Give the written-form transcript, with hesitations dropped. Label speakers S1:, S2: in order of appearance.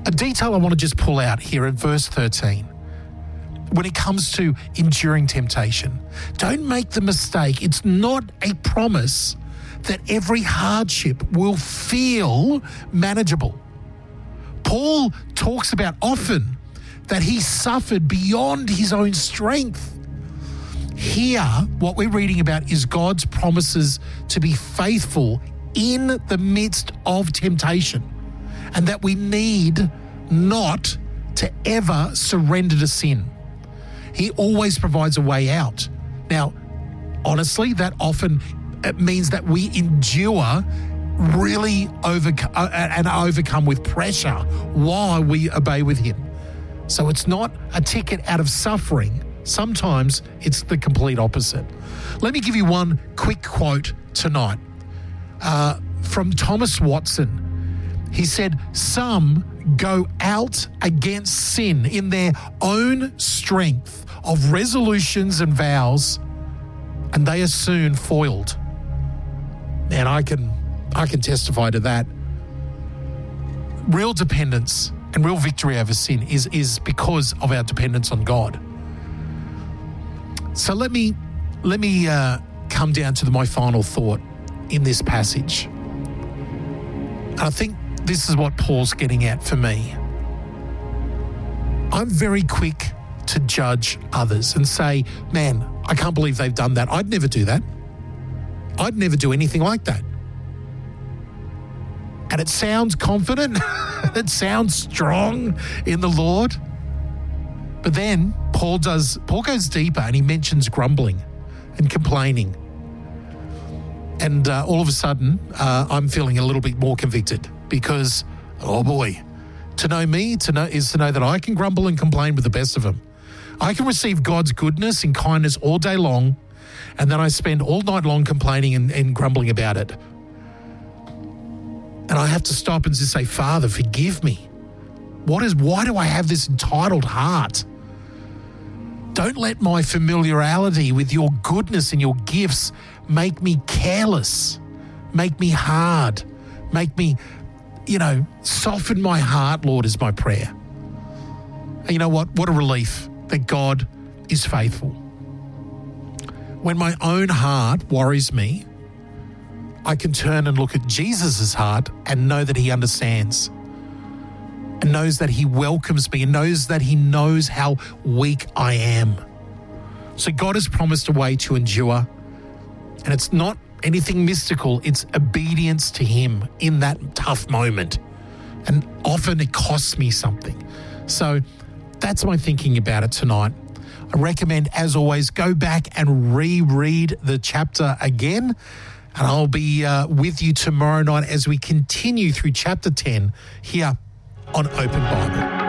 S1: A detail I want to just pull out here in verse 13. When it comes to enduring temptation, don't make the mistake. It's not a promise that every hardship will feel manageable. Paul talks about often that he suffered beyond his own strength. Here, what we're reading about is God's promises to be faithful in the midst of temptation, and that we need not to ever surrender to sin. He always provides a way out. Now, honestly, that often means that we endure really overcome with pressure while we obey with him. So it's not a ticket out of suffering. Sometimes it's the complete opposite. Let me give you one quick quote tonight from Thomas Watson. He said, "Some go out against sin in their own strength of resolutions and vows, and they are soon foiled." And I can testify to that. Real dependence and real victory over sin is because of our dependence on God. So let me come down to my final thought in this passage. I think this is what Paul's getting at for me. I'm very quick to judge others and say, man, I can't believe they've done that. I'd never do that. I'd never do anything like that. And it sounds confident. It sounds strong in the Lord. But then Paul goes deeper and he mentions grumbling and complaining. And all of a sudden, I'm feeling a little bit more convicted because, oh boy, to know me is to know that I can grumble and complain with the best of them. I can receive God's goodness and kindness all day long, and then I spend all night long complaining and grumbling about it. And I have to stop and just say, Father, forgive me. Why do I have this entitled heart? Don't let my familiarity with your goodness and your gifts make me careless, make me hard, make me, soften my heart, Lord, is my prayer. And you know what? What a relief that God is faithful. When my own heart worries me, I can turn and look at Jesus' heart and know that he understands and knows that he welcomes me and knows that he knows how weak I am. So God has promised a way to endure, and it's not anything mystical. It's obedience to him in that tough moment. And often it costs me something. So that's my thinking about it tonight. I recommend, as always, go back and reread the chapter again. And I'll be with you tomorrow night as we continue through chapter 10 here on Open Bible.